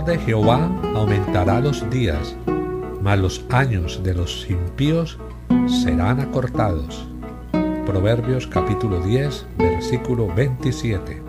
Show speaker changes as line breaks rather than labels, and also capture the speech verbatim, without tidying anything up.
de Jehová aumentará los días, mas los años de los impíos serán acortados. Proverbios capítulo diez, versículo veintisiete.